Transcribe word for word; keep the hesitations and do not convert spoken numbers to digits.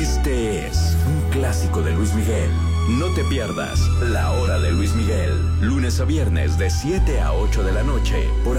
Este es un clásico de Luis Miguel. No te pierdas La Hora de Luis Miguel, lunes a viernes de siete a ocho de la noche por